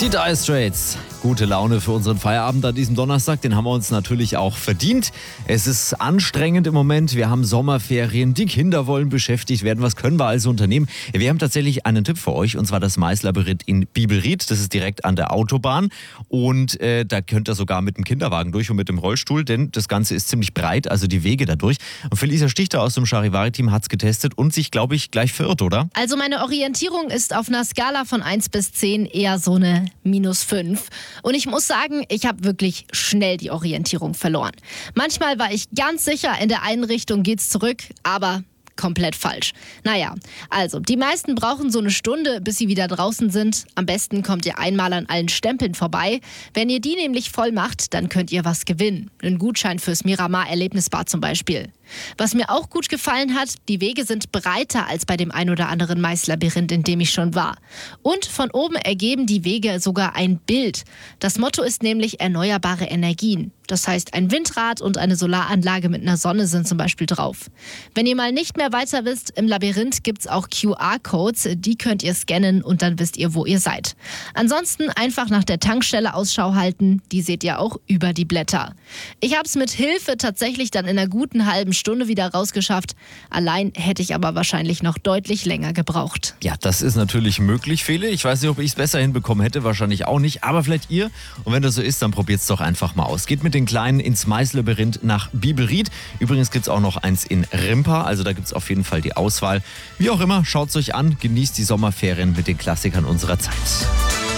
Die Dire Straits. Gute Laune für unseren Feierabend an diesem Donnerstag, den haben wir uns natürlich auch verdient. Es ist anstrengend im Moment, wir haben Sommerferien, die Kinder wollen beschäftigt werden. Was können wir also unternehmen? Wir haben tatsächlich einen Tipp für euch, und zwar das Maislabyrinth in Biberried. Das ist direkt an der Autobahn und da könnt ihr sogar mit dem Kinderwagen durch und mit dem Rollstuhl, denn das Ganze ist ziemlich breit, also die Wege dadurch. Und Felicia Stichter aus dem Charivari-Team hat es getestet und sich, glaube ich, gleich verirrt, oder? Also meine Orientierung ist auf einer Skala von 1 bis 10 eher so eine -5. Und ich muss sagen, ich habe wirklich schnell die Orientierung verloren. Manchmal war ich ganz sicher, in der einen Richtung geht's zurück, aber komplett falsch. Naja, also die meisten brauchen so eine Stunde, bis sie wieder draußen sind. Am besten kommt ihr einmal an allen Stempeln vorbei. Wenn ihr die nämlich voll macht, dann könnt ihr was gewinnen. Einen Gutschein fürs Miramar Erlebnisbad zum Beispiel. Was mir auch gut gefallen hat, die Wege sind breiter als bei dem ein oder anderen Maislabyrinth, in dem ich schon war. Und von oben ergeben die Wege sogar ein Bild. Das Motto ist nämlich erneuerbare Energien. Das heißt, ein Windrad und eine Solaranlage mit einer Sonne sind zum Beispiel drauf. Wenn ihr mal nicht mehr weiter wisst, im Labyrinth gibt's auch QR-Codes, die könnt ihr scannen und dann wisst ihr, wo ihr seid. Ansonsten einfach nach der Tankstelle Ausschau halten, die seht ihr auch über die Blätter. Ich habe es mit Hilfe tatsächlich dann in einer guten halben Stunde wieder rausgeschafft. Allein hätte ich aber wahrscheinlich noch deutlich länger gebraucht. Ja, das ist natürlich möglich, Fele. Ich weiß nicht, ob ich es besser hinbekommen hätte, wahrscheinlich auch nicht, aber vielleicht ihr. Und wenn das so ist, dann probiert es doch einfach mal aus. Geht mit den Kleinen ins Maislabyrinth nach Biberried. Übrigens gibt es auch noch eins in Rimpa, also da gibt es auf jeden Fall die Auswahl. Wie auch immer, schaut es euch an, genießt die Sommerferien mit den Klassikern unserer Zeit.